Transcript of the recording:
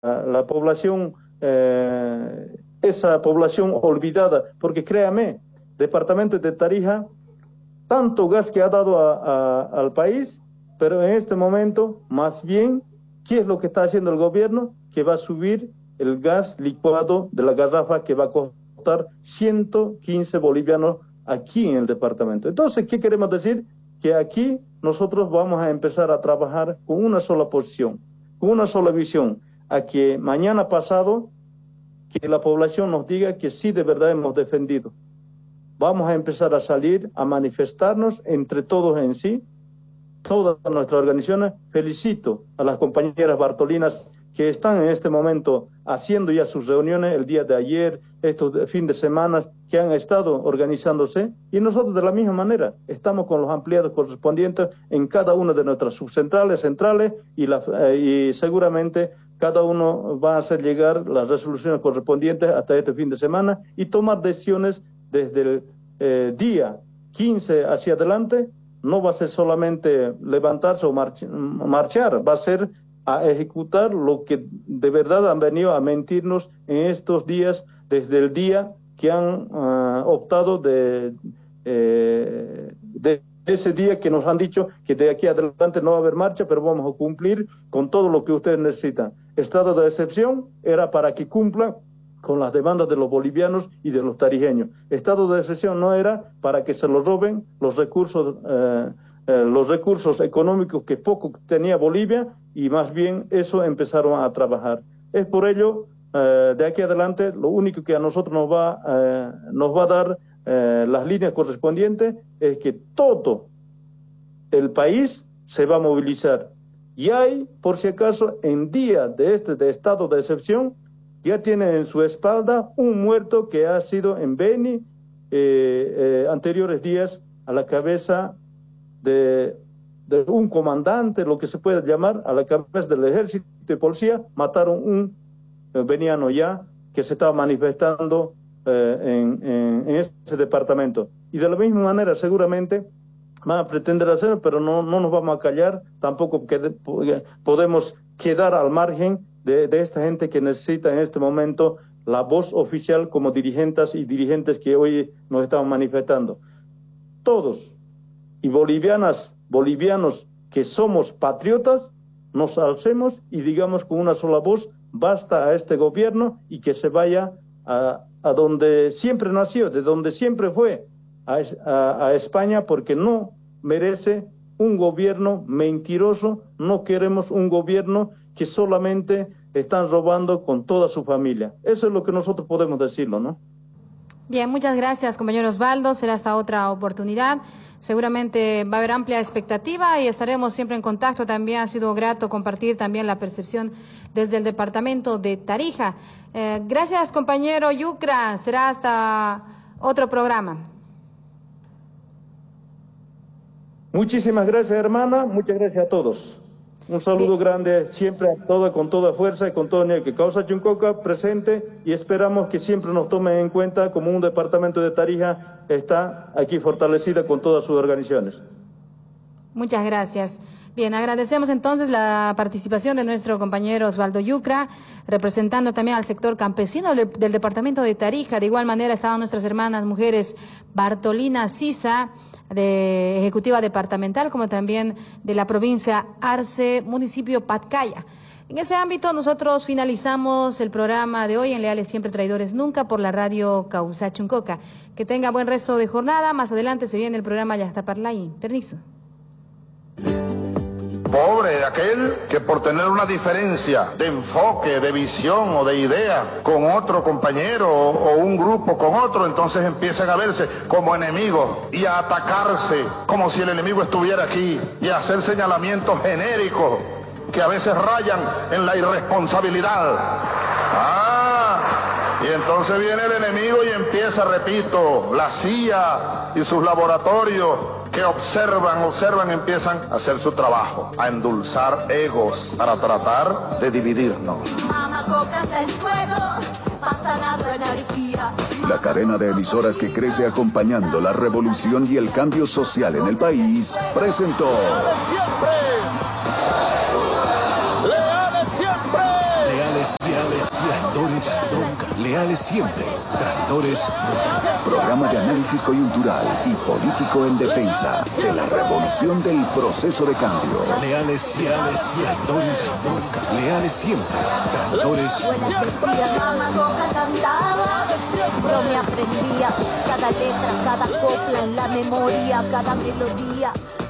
la población, esa población olvidada, porque créame, departamento de Tarija, tanto gas que ha dado al país, pero en este momento, más bien, ¿qué es lo que está haciendo el gobierno? Que va a subir el gas licuado de la garrafa, que va a costar 115 bolivianos aquí en el departamento. Entonces, ¿qué queremos decir? Que aquí nosotros vamos a empezar a trabajar con una sola posición, con una sola visión, a que mañana pasado, que la población nos diga que sí, de verdad hemos defendido. Vamos a empezar a salir, a manifestarnos entre todos en sí, todas nuestras organizaciones. Felicito a las compañeras bartolinas que están en este momento haciendo ya sus reuniones el día de ayer, estos fin de semana, que han estado organizándose, y nosotros de la misma manera estamos con los ampliados correspondientes en cada una de nuestras subcentrales, centrales, y seguramente cada uno va a hacer llegar las resoluciones correspondientes hasta este fin de semana y tomar decisiones desde el día 15 hacia adelante. No va a ser solamente levantarse o marchar, va a ser a ejecutar lo que de verdad han venido a mentirnos en estos días, desde el día que han optado de ese día que nos han dicho que de aquí adelante no va a haber marcha, pero vamos a cumplir con todo lo que ustedes necesitan. Estado de excepción era para que cumplan con las demandas de los bolivianos y de los tarijeños. Estado de excepción no era para que se los roben los recursos económicos que poco tenía Bolivia, y más bien eso empezaron a trabajar. Es por ello, de aquí adelante, lo único que a nosotros nos va a dar las líneas correspondientes es que todo el país se va a movilizar. Y hay, por si acaso, en día de estado de excepción, ya tiene en su espalda un muerto que ha sido en Beni anteriores días a la cabeza de un comandante, lo que se puede llamar, a la cabeza del ejército y policía. Mataron un beniano ya que se estaba manifestando en ese departamento. Y de la misma manera seguramente van a pretender hacerlo, pero no nos vamos a callar, tampoco podemos quedar al margen de esta gente que necesita en este momento la voz oficial como dirigentes y dirigentes que hoy nos estamos manifestando. Todos, y bolivianos que somos patriotas, nos alcemos y digamos con una sola voz, basta a este gobierno, y que se vaya a donde siempre nació, de donde siempre fue, a España, porque no merece un gobierno mentiroso. No queremos un gobierno que solamente están robando con toda su familia. Eso es lo que nosotros podemos decirlo, ¿no? Bien, muchas gracias, compañero Osvaldo. Será hasta otra oportunidad. Seguramente va a haber amplia expectativa y estaremos siempre en contacto. También ha sido grato compartir también la percepción desde el departamento de Tarija. Gracias, compañero Yucra. Será hasta otro programa. Muchísimas gracias, hermana. Muchas gracias a todos. Un saludo grande siempre a todos, con toda fuerza y con todo nivel. Que Causa Chuncoca presente, y esperamos que siempre nos tomen en cuenta como un departamento de Tarija está aquí fortalecida con todas sus organizaciones. Muchas gracias. Bien, agradecemos entonces la participación de nuestro compañero Osvaldo Yucra, representando también al sector campesino del departamento de Tarija. De igual manera estaban nuestras hermanas mujeres Bartolina Sisa, de Ejecutiva Departamental, como también de la provincia Arce, municipio Patcaya. En ese ámbito nosotros finalizamos el programa de hoy en Leales Siempre, Traidores Nunca, por la radio Causa Chuncoca. Que tenga buen resto de jornada. Más adelante se viene el programa Yastaparlay. Permiso. Pobre de aquel que por tener una diferencia de enfoque, de visión o de idea con otro compañero o un grupo con otro, entonces empiezan a verse como enemigos y a atacarse como si el enemigo estuviera aquí, y a hacer señalamientos genéricos que a veces rayan en la irresponsabilidad. Y entonces viene el enemigo y empieza, repito, la CIA y sus laboratorios que observan, empiezan a hacer su trabajo, a endulzar egos para tratar de dividirnos. La cadena de emisoras que crece acompañando la revolución y el cambio social en el país presentó traidores nunca, leales siempre, traidores nunca. Programa de análisis coyuntural y político en defensa de la revolución del proceso de cambio. Leales, traidores nunca, leales siempre, traidores nunca. Yo me aprendía cada letra, cada copla en la memoria, cada melodía.